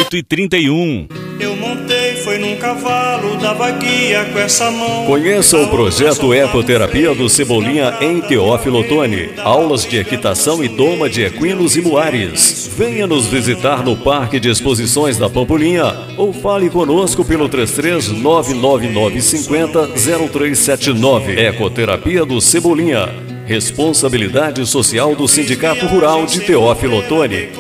8h31. Eu montei, foi num cavalo, dava guia com essa mão. Conheça o projeto Ecoterapia do Cebolinha em Teófilo Otoni. Aulas de equitação e doma de equinos e muares. Venha nos visitar no Parque de Exposições da Pampulinha ou fale conosco pelo 33-99950-0379. Ecoterapia do Cebolinha. Responsabilidade Social do Sindicato Rural de Teófilo Otoni.